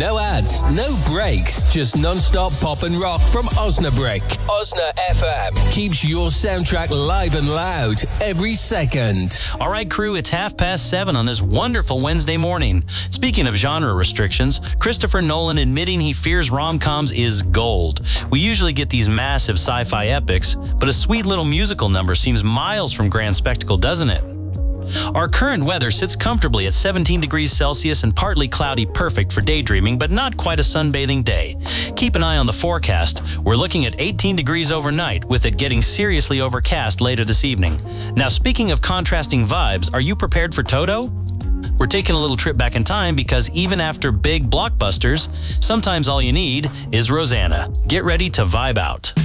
No ads, no breaks, just non-stop pop and rock from Osnabrück. Osna FM keeps your soundtrack live and loud every second. All right, crew, it's 7:30 on this wonderful Wednesday morning. Speaking of genre restrictions, Christopher Nolan admitting he fears rom-coms is gold. We usually get these massive sci-fi epics, but a sweet little musical number seems miles from grand spectacle, doesn't it? Our current weather sits comfortably at 17 degrees Celsius and partly cloudy, perfect for daydreaming, but not quite a sunbathing day. Keep an eye on the forecast. We're looking at 18 degrees overnight, with it getting seriously overcast later this evening. Now, speaking of contrasting vibes, are you prepared for Toto? We're taking a little trip back in time because even after big blockbusters, sometimes all you need is Rosanna. Get ready to vibe out.